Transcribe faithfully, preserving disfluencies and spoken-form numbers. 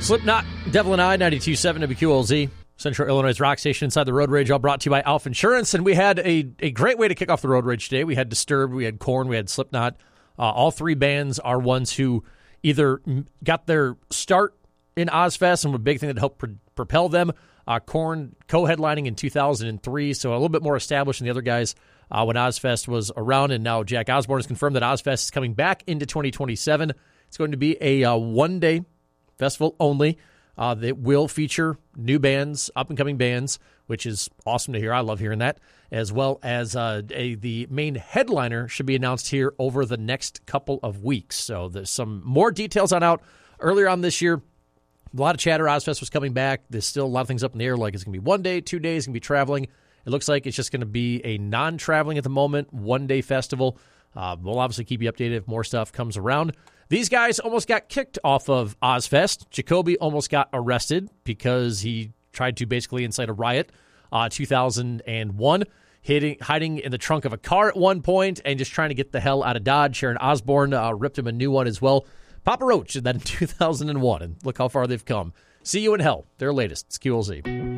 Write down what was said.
Slipknot, Devil and I, ninety-two point seven W Q L Z, Central Illinois' rock station inside the Road Rage, all brought to you by Alpha Insurance. And we had a, a great way to kick off the Road Rage today. We had Disturbed, we had Korn, we had Slipknot. Uh, all three bands are ones who either got their start in Ozfest and were a big thing that helped pro- propel them. Uh, Korn co-headlining in two thousand three, so a little bit more established than the other guys uh, when Ozfest was around. And now Jack Osbourne has confirmed that Ozfest is coming back into twenty twenty-seven. It's going to be a uh, one-day festival only. Uh, that will feature new bands, up-and-coming bands, which is awesome to hear. I love hearing that. As well as uh, a, the main headliner should be announced here over the next couple of weeks. So there's some more details on out. Earlier on this year, a lot of chatter. Ozfest was coming back. There's still a lot of things up in the air, like it's going to be one day, two days, it's going to be traveling. It looks like it's just going to be a non-traveling at the moment, one-day festival. Uh, we'll obviously keep you updated if more stuff comes around. These guys almost got kicked off of Ozfest. Jacoby almost got arrested because he tried to basically incite a riot uh, two thousand one, hitting, hiding in the trunk of a car at one point and just trying to get the hell out of Dodge. Sharon Osbourne uh, ripped him a new one as well. Papa Roach did that in two thousand one, and look how far they've come. See You in Hell, their latest. It's Q L Z.